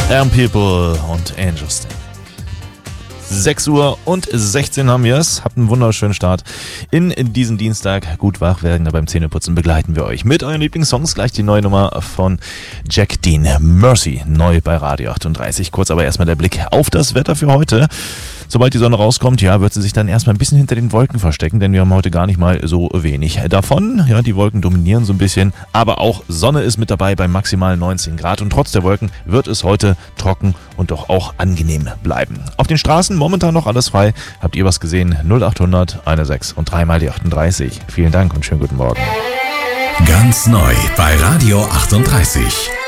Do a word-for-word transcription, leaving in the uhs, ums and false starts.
Am People und Angels. sechs Uhr und sechzehn haben wir es. Habt einen wunderschönen Start in diesen Dienstag. Gut wach werden, beim Zähneputzen begleiten wir euch mit euren Lieblingssongs. Gleich die neue Nummer von Jack Dean, Mercy, neu bei Radio achtunddreißig. Kurz aber erstmal der Blick auf das Wetter für heute. Sobald die Sonne rauskommt, ja, wird sie sich dann erstmal ein bisschen hinter den Wolken verstecken, denn wir haben heute gar nicht mal so wenig davon. Ja, die Wolken dominieren so ein bisschen, aber auch Sonne ist mit dabei bei maximal neunzehn Grad und trotz der Wolken wird es heute trocken und doch auch angenehm bleiben. Auf den Straßen momentan noch alles frei. Habt ihr was gesehen? null achthundert sechzehn und dreimal die achtunddreißig. Vielen Dank und schönen guten Morgen. Ganz neu bei Radio achtunddreißig.